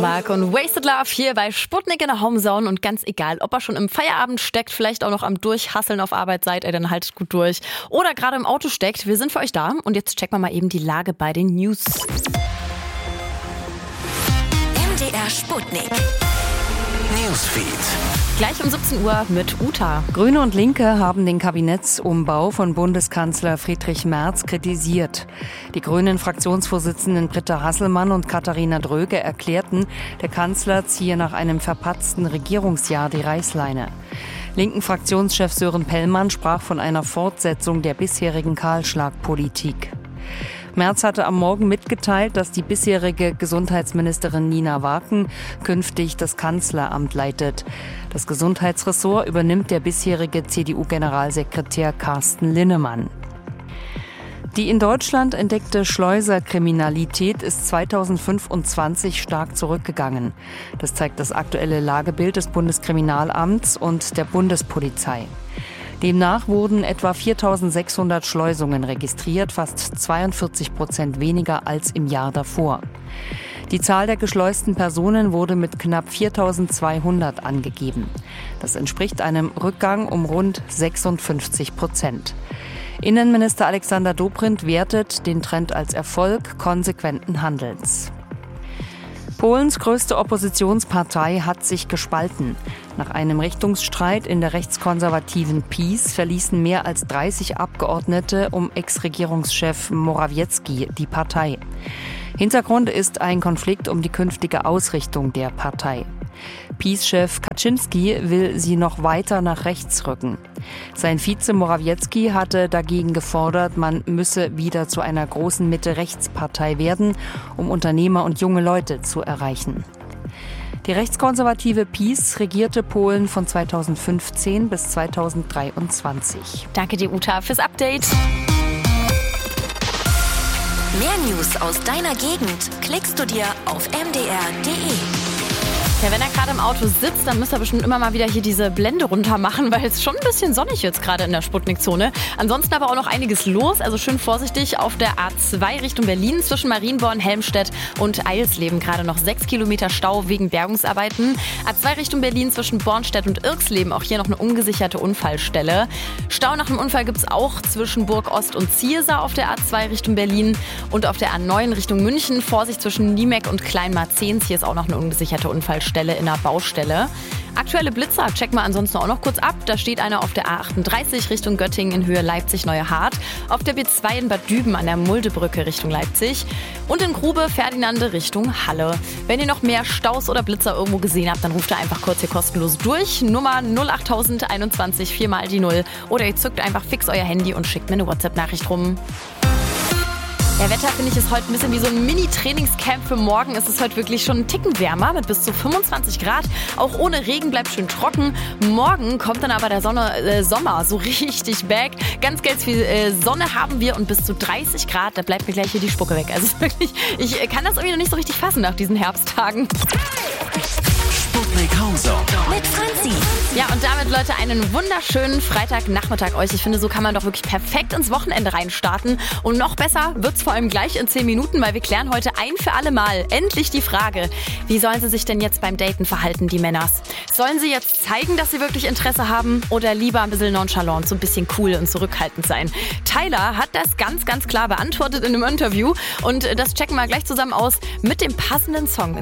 Offenbach und Wasted Love hier bei Sputnik in der Homezone. Und ganz egal, ob ihr schon im Feierabend steckt, vielleicht auch noch am Durchhasseln auf Arbeit seid, dann haltet gut durch. Oder gerade im Auto steckt, wir sind für euch da. Und jetzt checken wir mal eben die Lage bei den News. MDR Sputnik Newsfeed. Gleich um 17 Uhr mit Uta. Grüne und Linke haben den Kabinettsumbau von Bundeskanzler Friedrich Merz kritisiert. Die Grünen-Fraktionsvorsitzenden Britta Hasselmann und Katharina Dröge erklärten, der Kanzler ziehe nach einem verpatzten Regierungsjahr die Reißleine. Linken Fraktionschef Sören Pellmann sprach von einer Fortsetzung der bisherigen Kahlschlagpolitik. Merz hatte am Morgen mitgeteilt, dass die bisherige Gesundheitsministerin Nina Waken künftig das Kanzleramt leitet. Das Gesundheitsressort übernimmt der bisherige CDU-Generalsekretär Carsten Linnemann. Die in Deutschland entdeckte Schleuserkriminalität ist 2025 stark zurückgegangen. Das zeigt das aktuelle Lagebild des Bundeskriminalamts und der Bundespolizei. Demnach wurden etwa 4.600 Schleusungen registriert, fast 42% weniger als im Jahr davor. Die Zahl der geschleusten Personen wurde mit knapp 4.200 angegeben. Das entspricht einem Rückgang um rund 56%. Innenminister Alexander Dobrindt wertet den Trend als Erfolg konsequenten Handelns. Polens größte Oppositionspartei hat sich gespalten. Nach einem Richtungsstreit in der rechtskonservativen PiS verließen mehr als 30 Abgeordnete um Ex-Regierungschef Morawiecki die Partei. Hintergrund ist ein Konflikt um die künftige Ausrichtung der Partei. PiS-Chef Kaczynski will sie noch weiter nach rechts rücken. Sein Vize Morawiecki hatte dagegen gefordert, man müsse wieder zu einer großen Mitte-Rechts-Partei werden, um Unternehmer und junge Leute zu erreichen. Die rechtskonservative PiS regierte Polen von 2015 bis 2023. Danke dir, Uta, fürs Update. Mehr News aus deiner Gegend klickst du dir auf mdr.de. Ja, wenn er gerade im Auto sitzt, dann müsst ihr bestimmt immer mal wieder hier diese Blende runter machen, weil es schon ein bisschen sonnig jetzt gerade in der Sputnik-Zone. Ansonsten aber auch noch einiges los, also schön vorsichtig auf der A2 Richtung Berlin zwischen Marienborn, Helmstedt und Eilsleben. Gerade noch 6 Kilometer Stau wegen Bergungsarbeiten. A2 Richtung Berlin zwischen Bornstedt und Irksleben, auch hier noch eine ungesicherte Unfallstelle. Stau nach dem Unfall gibt es auch zwischen Burg Ost und Ziersa auf der A2 Richtung Berlin und auf der A9 Richtung München. Vorsicht zwischen Niemek und Kleinmarzens, hier ist auch noch eine ungesicherte Unfallstelle in der Baustelle. Aktuelle Blitzer checken wir ansonsten auch noch kurz ab. Da steht einer auf der A38 Richtung Göttingen in Höhe Leipzig-Neuehardt, auf der B2 in Bad Düben an der Muldebrücke Richtung Leipzig und in Grube-Ferdinande Richtung Halle. Wenn ihr noch mehr Staus oder Blitzer irgendwo gesehen habt, dann ruft ihr einfach kurz hier kostenlos durch. Nummer 08021 4 mal die 0 oder ihr zückt einfach fix euer Handy und schickt mir eine WhatsApp-Nachricht rum. Ja, Wetter finde ich ist heute ein bisschen wie so ein Mini-Trainingscamp für morgen. Es ist heute wirklich schon einen Ticken wärmer mit bis zu 25 Grad. Auch ohne Regen bleibt schön trocken. Morgen kommt dann aber der Sommer so richtig back. Ganz viel Sonne haben wir und bis zu 30 Grad. Da bleibt mir gleich hier die Spucke weg. Also wirklich, ich kann das irgendwie noch nicht so richtig fassen nach diesen Herbsttagen. Sputnik Homezone mit Franzi. Ja, und damit, Leute, einen wunderschönen Freitagnachmittag euch. Ich finde, so kann man doch wirklich perfekt ins Wochenende reinstarten. Und noch besser wird's vor allem gleich in 10 Minuten, weil wir klären heute ein für alle Mal endlich die Frage, wie sollen sie sich denn jetzt beim Daten verhalten, die Männers? Sollen sie jetzt zeigen, dass sie wirklich Interesse haben oder lieber ein bisschen nonchalant, so ein bisschen cool und zurückhaltend sein? Tyler hat das ganz klar beantwortet in einem Interview und das checken wir gleich zusammen aus mit dem passenden Song.